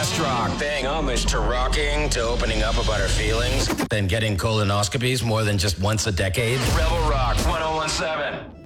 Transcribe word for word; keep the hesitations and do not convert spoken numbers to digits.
West Rock, paying homage to rocking, to opening up about our feelings, then getting colonoscopies more than just once a decade. Rebel Rock one oh one seven.